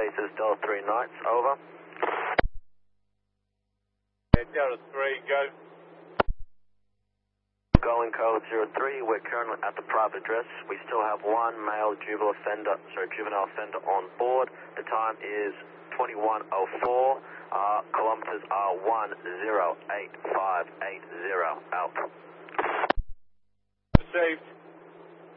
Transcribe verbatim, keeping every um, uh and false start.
Spaces, Delta three Knights, over. Yeah, Delta three, go. Going code zero three, we're currently at the private address. We still have one male juvenile offender, sorry, juvenile offender on board. The time is twenty-one oh four. Uh, kilometers are one zero eight five eight zero. Out. Received.